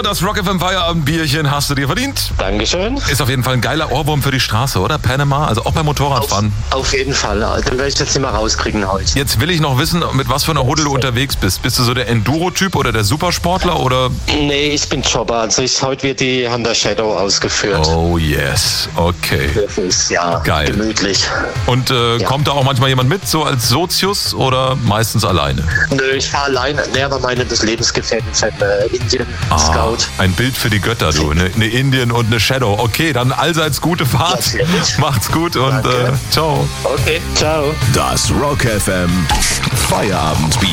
So, das Rock FM Feierabendbierchen hast du dir verdient. Dankeschön. Ist auf jeden Fall ein geiler Ohrwurm für die Straße, oder? Panama, also auch beim Motorradfahren. Auf jeden Fall. Den werde ich jetzt nicht mal rauskriegen heute. Jetzt will ich noch wissen, mit was für einer Huddel du unterwegs bist. Bist du so der Enduro-Typ oder der Supersportler oder? Nee, ich bin Jobber. Also heute wird die Honda Shadow ausgeführt. Oh yes, okay. Das ist ja geil. Gemütlich. Und kommt da auch manchmal jemand mit, so als Sozius oder meistens alleine? Nö, ich fahre alleine. Nee, aber meine des Lebensgefährten von Indien Scout. Ein Bild für die Götter, du. Eine Indien und eine Shadow. Okay, dann allseits gute Fahrt. Macht's gut und ciao. Okay, ciao. Das Rock FM Feierabendbier.